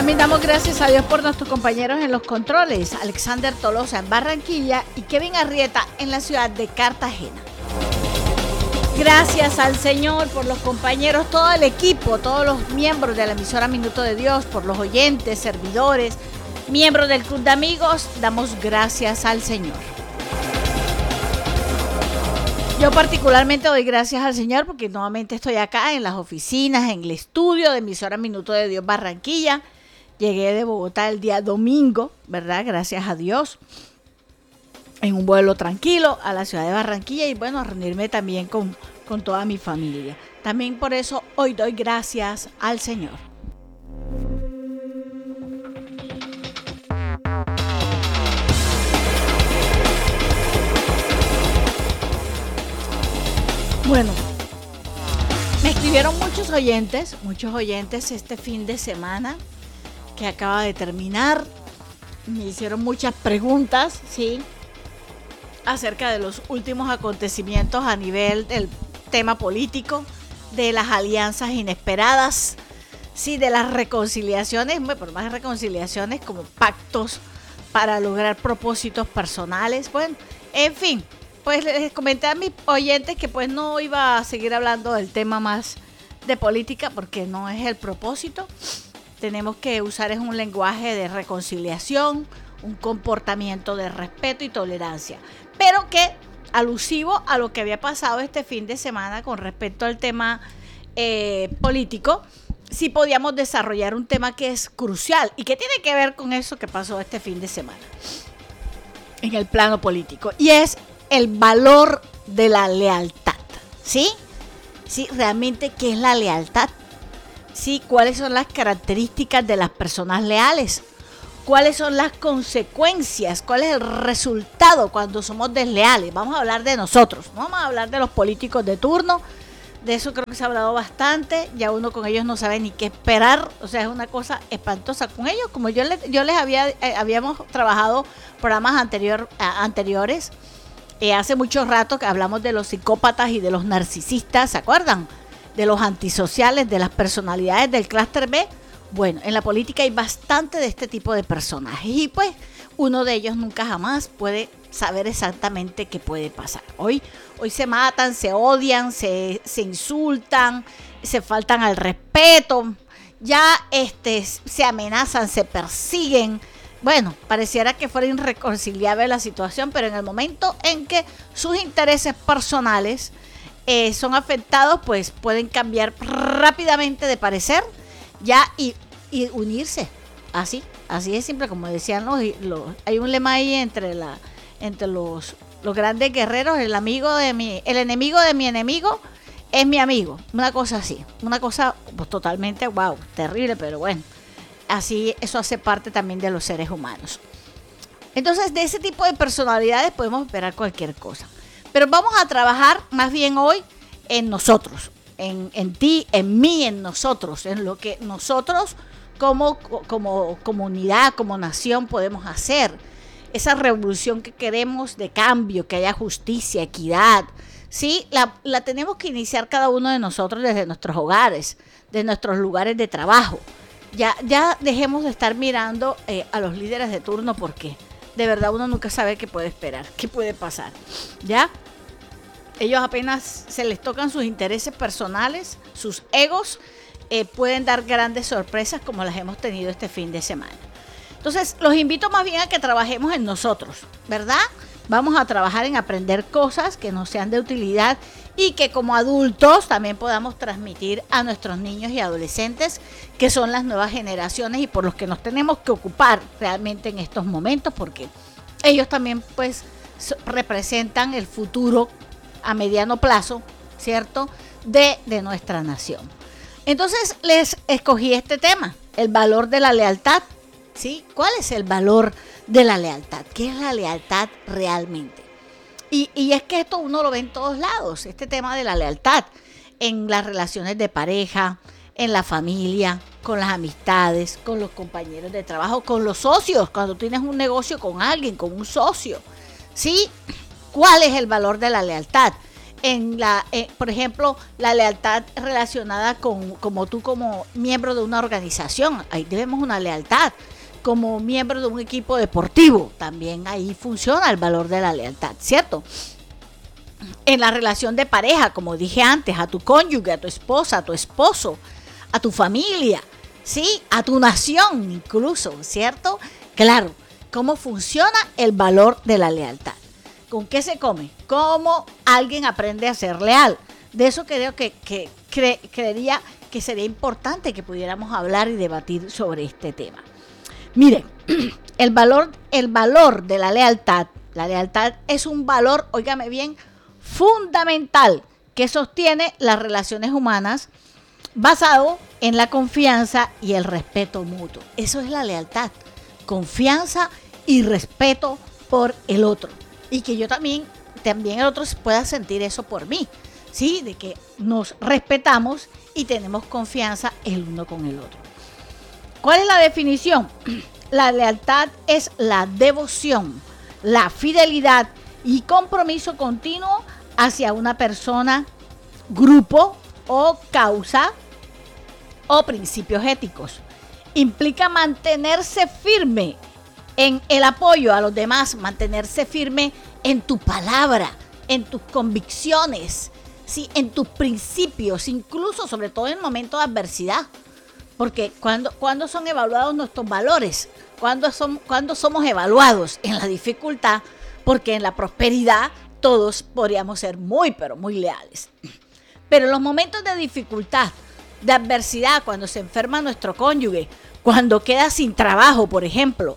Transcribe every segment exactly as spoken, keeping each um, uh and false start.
También damos gracias a Dios por nuestros compañeros en los controles, Alexander Tolosa en Barranquilla y Kevin Arrieta en la ciudad de Cartagena. Gracias al Señor por los compañeros, todo el equipo, todos los miembros de la emisora Minuto de Dios, por los oyentes, servidores, miembros del Club de Amigos, damos gracias al Señor. Yo particularmente doy gracias al Señor porque nuevamente estoy acá en las oficinas, en el estudio de emisora Minuto de Dios Barranquilla. Llegué de Bogotá el día domingo, ¿verdad? Gracias a Dios. En un vuelo tranquilo a la ciudad de Barranquilla y bueno, a reunirme también con, con toda mi familia. También por eso hoy doy gracias al Señor. Bueno, me escribieron muchos oyentes, muchos oyentes este fin de semana que acaba de terminar. Me hicieron muchas preguntas, ¿sí?, acerca de los últimos acontecimientos a nivel del tema político, de las alianzas inesperadas, sí, de las reconciliaciones, por más reconciliaciones como pactos para lograr propósitos personales. Bueno, en fin, pues les comenté a mis oyentes que pues no iba a seguir hablando del tema más de política porque no es el propósito. Tenemos que usar es un lenguaje de reconciliación, un comportamiento de respeto y tolerancia, pero que alusivo a lo que había pasado este fin de semana con respecto al tema eh, político, sí podíamos desarrollar un tema que es crucial y que tiene que ver con eso que pasó este fin de semana en el plano político, y es el valor de la lealtad, ¿sí? Sí, realmente, ¿qué es la lealtad? Sí, ¿cuáles son las características de las personas leales? ¿Cuáles son las consecuencias? ¿Cuál es el resultado cuando somos desleales? Vamos a hablar de nosotros, no vamos a hablar de los políticos de turno. De eso creo que se ha hablado bastante. Ya uno con ellos no sabe ni qué esperar. O sea, es una cosa espantosa con ellos. Como yo les, yo les había, eh, habíamos trabajado programas anterior, eh, anteriores, eh, hace mucho rato que hablamos de los psicópatas y de los narcisistas, ¿se acuerdan? De los antisociales, de las personalidades del clúster B. Bueno, en la política hay bastante de este tipo de personajes y pues uno de ellos nunca jamás puede saber exactamente qué puede pasar. Hoy, hoy se matan, se odian, se, se insultan, se faltan al respeto, ya este, se amenazan, se persiguen. Bueno, pareciera que fuera irreconciliable la situación, pero en el momento en que sus intereses personales eh, son afectados, pues pueden cambiar rápidamente de parecer ya y, y unirse. Así, así es simple, como decían los, los hay un lema ahí entre la entre los, los grandes guerreros, el amigo de mi, el enemigo de mi enemigo es mi amigo, una cosa así, una cosa pues, totalmente wow, terrible, pero bueno, así eso hace parte también de los seres humanos. Entonces, de ese tipo de personalidades podemos esperar cualquier cosa, pero vamos a trabajar más bien hoy en nosotros, en, en ti, en mí, en nosotros, en lo que nosotros como, como comunidad, como nación podemos hacer. Esa revolución que queremos de cambio, que haya justicia, equidad, ¿sí? La, la tenemos que iniciar cada uno de nosotros desde nuestros hogares, de nuestros lugares de trabajo. Ya, ya dejemos de estar mirando eh, a los líderes de turno porque de verdad uno nunca sabe qué puede esperar, qué puede pasar, ¿ya? Ellos apenas se les tocan sus intereses personales, sus egos, eh, pueden dar grandes sorpresas como las hemos tenido este fin de semana. Entonces, los invito más bien a que trabajemos en nosotros, ¿verdad? Vamos a trabajar en aprender cosas que nos sean de utilidad y que como adultos también podamos transmitir a nuestros niños y adolescentes, que son las nuevas generaciones y por los que nos tenemos que ocupar realmente en estos momentos, porque ellos también pues representan el futuro a mediano plazo, ¿cierto?, de, de nuestra nación. Entonces, les escogí este tema, el valor de la lealtad. ¿Sí? ¿Cuál es el valor de la lealtad? ¿Qué es la lealtad realmente? Y, y es que esto uno lo ve en todos lados, este tema de la lealtad, en las relaciones de pareja, en la familia, con las amistades, con los compañeros de trabajo, con los socios, cuando tienes un negocio con alguien, con un socio. ¿Sí? ¿Cuál es el valor de la lealtad? en la, eh, por ejemplo, la lealtad relacionada con, como tú como miembro de una organización, ahí debemos una lealtad. Como miembro de un equipo deportivo, también ahí funciona el valor de la lealtad, ¿cierto? En la relación de pareja, como dije antes, a tu cónyuge, a tu esposa, a tu esposo, a tu familia, ¿sí? A tu nación incluso, ¿cierto? Claro, ¿cómo funciona el valor de la lealtad? ¿Con qué se come? ¿Cómo alguien aprende a ser leal? De eso creo que, que cre, creería que sería importante que pudiéramos hablar y debatir sobre este tema. Miren, el valor, el valor de la lealtad, la lealtad es un valor, óigame bien, fundamental que sostiene las relaciones humanas basado en la confianza y el respeto mutuo. Eso es la lealtad, confianza y respeto por el otro. Y que yo también, también el otro pueda sentir eso por mí, ¿sí? De que nos respetamos y tenemos confianza el uno con el otro. ¿Cuál es la definición? La lealtad es la devoción, la fidelidad y compromiso continuo hacia una persona, grupo o causa o principios éticos. Implica mantenerse firme en el apoyo a los demás, mantenerse firme en tu palabra, en tus convicciones, ¿sí? En tus principios, incluso sobre todo en momentos de adversidad. Porque cuando, cuando son evaluados nuestros valores, cuando, son, cuando somos evaluados en la dificultad, porque en la prosperidad todos podríamos ser muy, pero muy leales. Pero en los momentos de dificultad, de adversidad, cuando se enferma nuestro cónyuge, cuando queda sin trabajo, por ejemplo,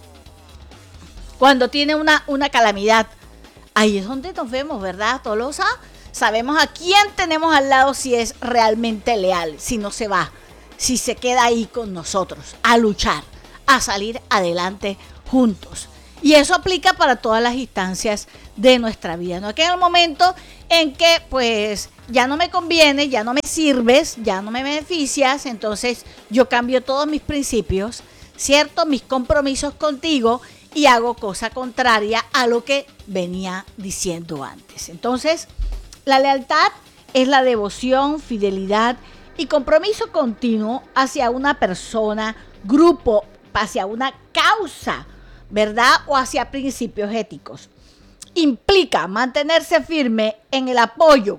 cuando tiene una, una calamidad, ahí es donde nos vemos, ¿verdad, Tolosa? Sabemos a quién tenemos al lado si es realmente leal, si no se va, si se queda ahí con nosotros, a luchar, a salir adelante juntos. Y eso aplica para todas las instancias de nuestra vida. No que en el momento en que pues ya no me conviene, ya no me sirves, ya no me beneficias, entonces yo cambio todos mis principios, ¿cierto? Mis compromisos contigo y hago cosa contraria a lo que venía diciendo antes. Entonces, la lealtad es la devoción, fidelidad y compromiso continuo hacia una persona, grupo, hacia una causa, ¿verdad? O hacia principios éticos. Implica mantenerse firme en el apoyo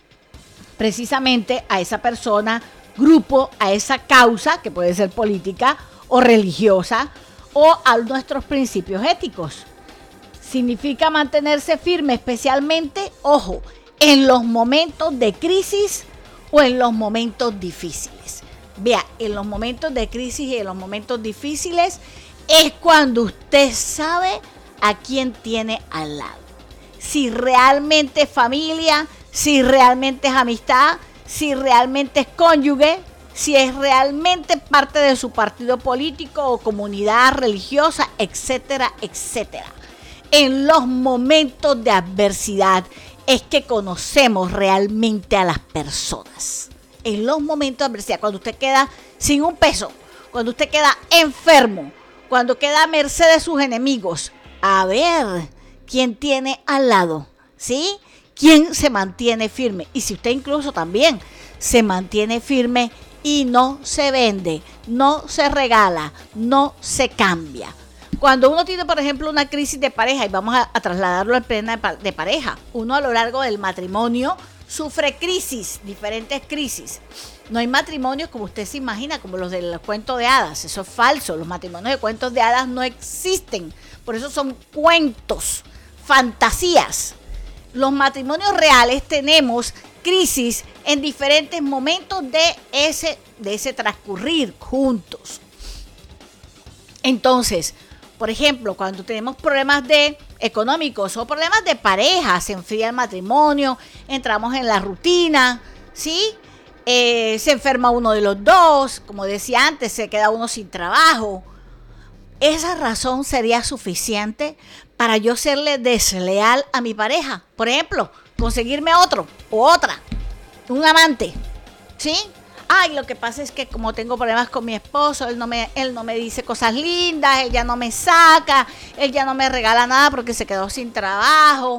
precisamente a esa persona, grupo, a esa causa, que puede ser política o religiosa, o a nuestros principios éticos. Significa mantenerse firme especialmente, ojo, en los momentos de crisis o en los momentos difíciles. Vea, en los momentos de crisis y en los momentos difíciles es cuando usted sabe a quién tiene al lado. Si realmente es familia, si realmente es amistad, si realmente es cónyuge, si es realmente parte de su partido político o comunidad religiosa, etcétera, etcétera. En los momentos de adversidad es que conocemos realmente a las personas. En los momentos de adversidad, cuando usted queda sin un peso, cuando usted queda enfermo, cuando queda a merced de sus enemigos, a ver quién tiene al lado, ¿sí? ¿Quién se mantiene firme? Y si usted incluso también se mantiene firme y no se vende, no se regala, no se cambia. Cuando uno tiene, por ejemplo, una crisis de pareja, y vamos a, a trasladarlo al plano de pareja, uno a lo largo del matrimonio sufre crisis, diferentes crisis. No hay matrimonios como usted se imagina, como los del cuento de hadas. Eso es falso. Los matrimonios de cuentos de hadas no existen. Por eso son cuentos, fantasías. Los matrimonios reales tenemos crisis en diferentes momentos de ese, de ese transcurrir juntos. Entonces, por ejemplo, cuando tenemos problemas de económicos o problemas de pareja, se enfría el matrimonio, entramos en la rutina, ¿sí? Eh, se enferma uno de los dos, como decía antes, se queda uno sin trabajo. Esa razón sería suficiente para yo serle desleal a mi pareja. Por ejemplo, conseguirme otro o otra, un amante, ¿sí? Ay, lo que pasa es que como tengo problemas con mi esposo, él no me, él no me dice cosas lindas, él ya no me saca, él ya no me regala nada porque se quedó sin trabajo,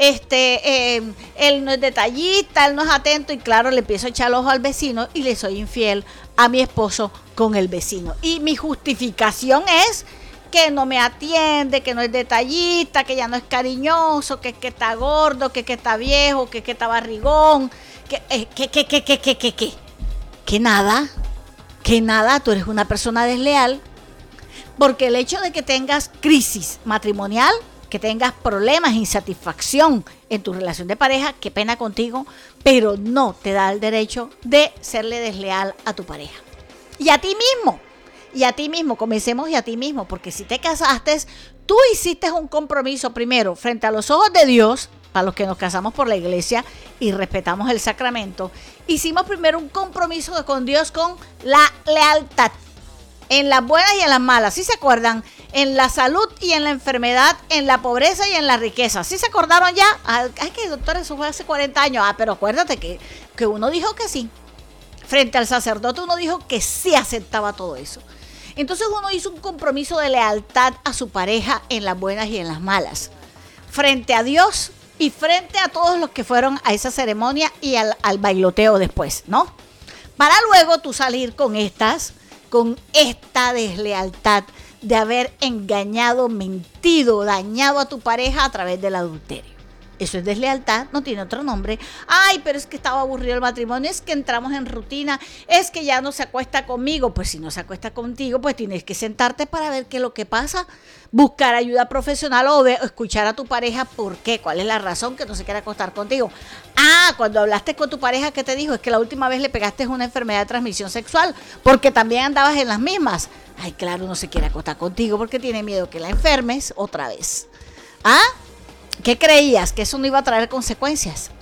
este, eh, él no es detallista, él no es atento, y claro, le empiezo a echar el ojo al vecino y le soy infiel a mi esposo con el vecino. Y mi justificación es que no me atiende, que no es detallista, que ya no es cariñoso, que, que está gordo, que, que está viejo, que, que está barrigón, que, eh, que, que, que, que, que, que, que, que nada, que nada, tú eres una persona desleal, porque el hecho de que tengas crisis matrimonial, que tengas problemas, insatisfacción en tu relación de pareja, qué pena contigo, pero no te da el derecho de serle desleal a tu pareja. Y a ti mismo. Y a ti mismo, comencemos y a ti mismo, porque si te casaste, tú hiciste un compromiso primero frente a los ojos de Dios, para los que nos casamos por la iglesia y respetamos el sacramento, hicimos primero un compromiso con Dios con la lealtad, en las buenas y en las malas, ¿sí se acuerdan? En la salud y en la enfermedad, en la pobreza y en la riqueza, ¿sí se acordaron ya? Ay, que doctor, eso fue hace cuarenta años, ah, pero acuérdate que, que uno dijo que sí, frente al sacerdote uno dijo que sí aceptaba todo eso. Entonces uno hizo un compromiso de lealtad a su pareja en las buenas y en las malas, frente a Dios y frente a todos los que fueron a esa ceremonia y al, al bailoteo después, ¿no? Para luego tú salir con estas, con esta deslealtad de haber engañado, mentido, dañado a tu pareja a través del adulterio. Eso es deslealtad, no tiene otro nombre. Ay, pero es que estaba aburrido el matrimonio, es que entramos en rutina, es que ya no se acuesta conmigo. Pues si no se acuesta contigo, pues tienes que sentarte para ver qué es lo que pasa, buscar ayuda profesional o ver, escuchar a tu pareja por qué, cuál es la razón que no se quiere acostar contigo. Ah, cuando hablaste con tu pareja, ¿qué te dijo? Es que la última vez le pegaste una enfermedad de transmisión sexual, porque también andabas en las mismas. Ay, claro, no se quiere acostar contigo porque tiene miedo que la enfermes otra vez. ¿Ah? ¿Qué creías? ¿Que eso no iba a traer consecuencias?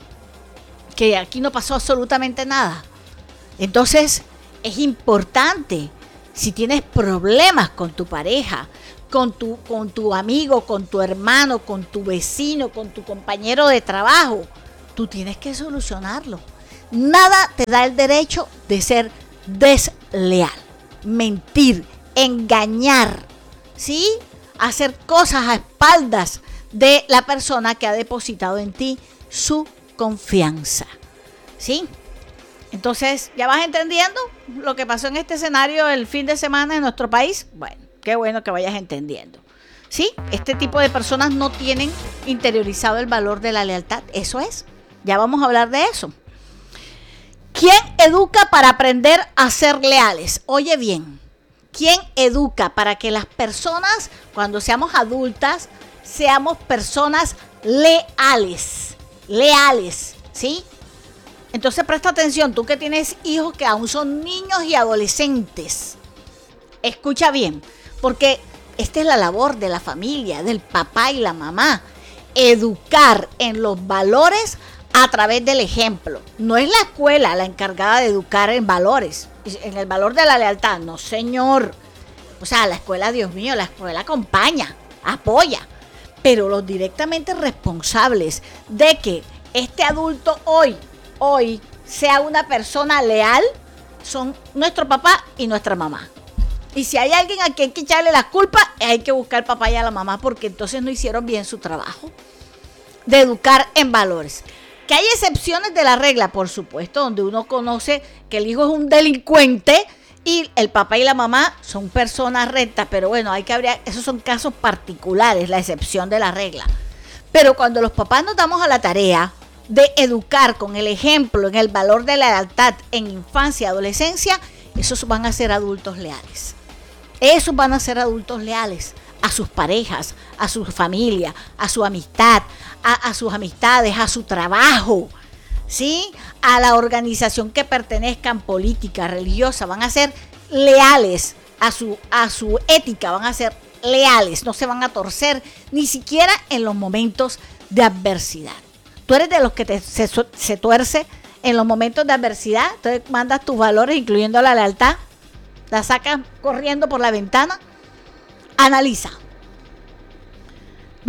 Que aquí no pasó absolutamente nada. Entonces, es importante, si tienes problemas con tu pareja, con tu, con tu amigo, con tu hermano, con tu vecino, con tu compañero de trabajo, tú tienes que solucionarlo. Nada te da el derecho de ser desleal, mentir, engañar, ¿sí? Hacer cosas a espaldas de la persona que ha depositado en ti su confianza, ¿sí? Entonces, ¿ya vas entendiendo lo que pasó en este escenario el fin de semana en nuestro país? Bueno, qué bueno que vayas entendiendo, ¿sí? Este tipo de personas no tienen interiorizado el valor de la lealtad, eso es. Ya vamos a hablar de eso. ¿Quién educa para aprender a ser leales? Oye bien, ¿quién educa para que las personas, cuando seamos adultas, seamos personas leales, leales, ¿sí? Entonces presta atención, tú que tienes hijos que aún son niños y adolescentes, escucha bien, porque esta es la labor de la familia, del papá y la mamá, educar en los valores a través del ejemplo. No es la escuela la encargada de educar en valores, en el valor de la lealtad, no señor. O sea, la escuela, Dios mío, la escuela acompaña, apoya. Pero los directamente responsables de que este adulto hoy, hoy sea una persona leal, son nuestro papá y nuestra mamá. Y si hay alguien a quien hay que echarle la culpa, hay que buscar al papá y a la mamá, porque entonces no hicieron bien su trabajo de educar en valores. Que hay excepciones de la regla, por supuesto, donde uno conoce que el hijo es un delincuente y el papá y la mamá son personas rectas, pero bueno, hay que habría, esos son casos particulares, la excepción de la regla. Pero cuando los papás nos damos a la tarea de educar con el ejemplo en el valor de la lealtad en infancia y adolescencia, esos van a ser adultos leales. Esos van a ser adultos leales a sus parejas, a su familia, a su amistad, a, a sus amistades, a su trabajo, ¿sí? A la organización que pertenezcan, política, religiosa, van a ser leales a su, a su ética, van a ser leales, no se van a torcer ni siquiera en los momentos de adversidad. Tú eres de los que te, se, se tuerce en los momentos de adversidad, entonces mandas tus valores, incluyendo la lealtad, la sacas corriendo por la ventana. Analiza.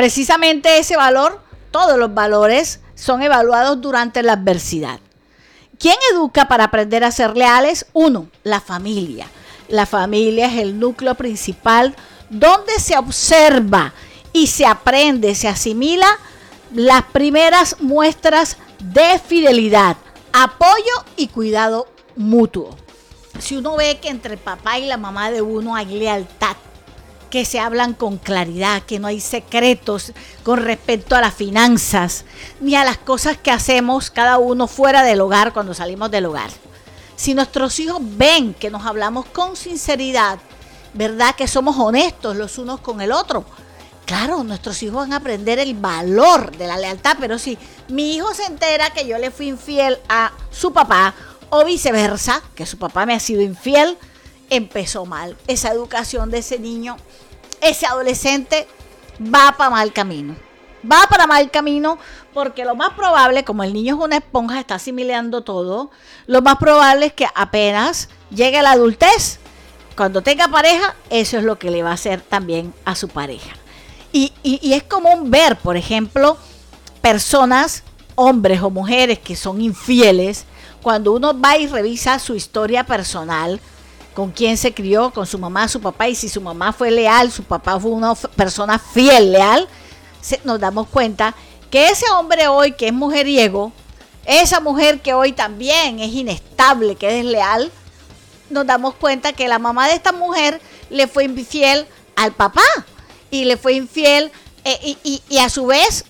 Precisamente ese valor, todos los valores son evaluados durante la adversidad. ¿quién educa para aprender a ser leales? Uno, la familia. La familia es el núcleo principal donde se observa y se aprende, se asimila las primeras muestras de fidelidad, apoyo y cuidado mutuo. Si uno ve que entre papá y la mamá de uno hay lealtad, que se hablan con claridad, que no hay secretos con respecto a las finanzas, ni a las cosas que hacemos cada uno fuera del hogar cuando salimos del hogar. Si nuestros hijos ven que nos hablamos con sinceridad, ¿verdad? Que somos honestos los unos con el otro. Claro, nuestros hijos van a aprender el valor de la lealtad, pero si mi hijo se entera que yo le fui infiel a su papá o viceversa, que su papá me ha sido infiel, empezó mal. Esa educación de ese niño, ese adolescente, va para mal camino. Va para mal camino porque lo más probable, como el niño es una esponja, está asimilando todo, lo más probable es que apenas llegue a la adultez, cuando tenga pareja, eso es lo que le va a hacer también a su pareja. Y, y, y es común ver, por ejemplo, personas, hombres o mujeres que son infieles, cuando uno va y revisa su historia personal, con quién se crió, con su mamá, su papá, y si su mamá fue leal, su papá fue una persona fiel, leal, se, nos damos cuenta que ese hombre hoy que es mujeriego, esa mujer que hoy también es inestable, que es desleal, nos damos cuenta que la mamá de esta mujer le fue infiel al papá y le fue infiel eh, y, y, y a su vez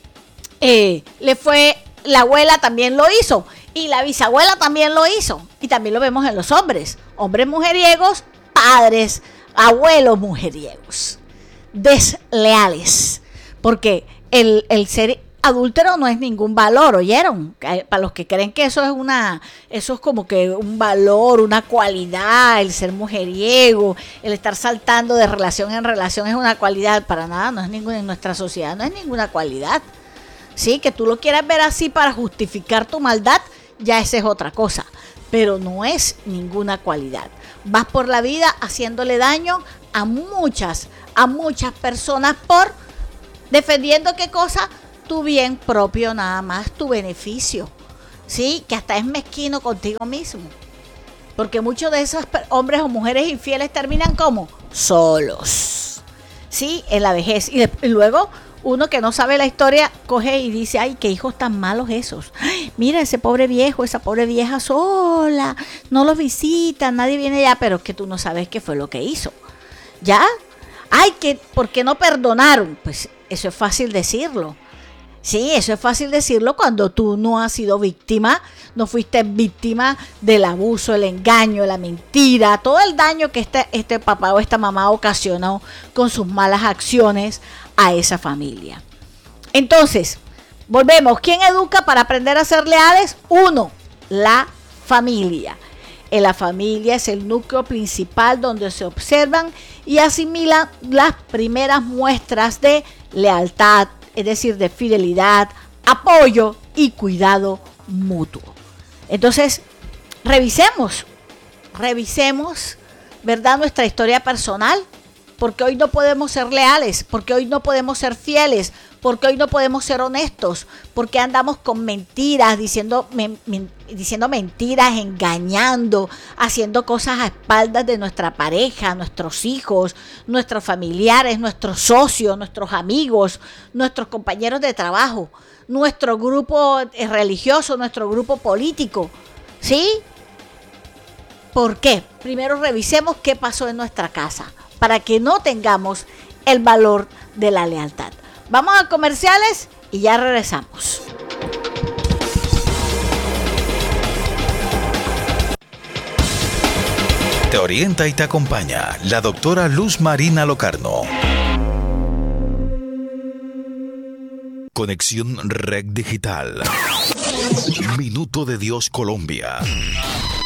eh, le fue, la abuela también lo hizo y la bisabuela también lo hizo, y también lo vemos en los hombres, hombres mujeriegos, padres, abuelos mujeriegos, desleales, porque el, el ser adúltero no es ningún valor, ¿oyeron? Para los que creen que eso es una, eso es como que un valor, una cualidad, el ser mujeriego, el estar saltando de relación en relación es una cualidad, para nada, no es ninguna, en nuestra sociedad no es ninguna cualidad. Sí, que tú lo quieras ver así para justificar tu maldad, ya esa es otra cosa, pero no es ninguna cualidad. Vas por la vida haciéndole daño a muchas, a muchas personas por defendiendo qué cosa, tu bien propio nada más, tu beneficio, sí, que hasta es mezquino contigo mismo, porque muchos de esos hombres o mujeres infieles terminan como solos, sí, en la vejez, y, de, y luego uno que no sabe la historia coge y dice, ay, qué hijos tan malos esos, ay, mira ese pobre viejo, esa pobre vieja sola, no los visitan, nadie viene allá, pero es que tú no sabes qué fue lo que hizo, ¿ya? Ay, que, ¿por qué no perdonaron? Pues eso es fácil decirlo. Sí, eso es fácil decirlo cuando tú no has sido víctima, no fuiste víctima del abuso, el engaño, la mentira, todo el daño que este, este papá o esta mamá ocasionó con sus malas acciones a esa familia. Entonces, volvemos. ¿Quién educa para aprender a ser leales? Uno, la familia. En la familia es el núcleo principal donde se observan y asimilan las primeras muestras de lealtad, es decir, de fidelidad, apoyo y cuidado mutuo. Entonces, revisemos, revisemos, ¿verdad?, nuestra historia personal, porque hoy no podemos ser leales, porque hoy no podemos ser fieles, porque hoy no podemos ser honestos, porque andamos con mentiras, diciendo, men, men, diciendo mentiras, engañando, haciendo cosas a espaldas de nuestra pareja, nuestros hijos, nuestros familiares, nuestros socios, nuestros amigos, nuestros compañeros de trabajo, nuestro grupo religioso, nuestro grupo político, ¿sí? ¿Por qué? Primero revisemos qué pasó en nuestra casa, para que no tengamos el valor de la lealtad. Vamos a comerciales y ya regresamos. Te orienta y te acompaña la doctora Luz Marina Locarno. Conexión Red Digital. Minuto de Dios Colombia.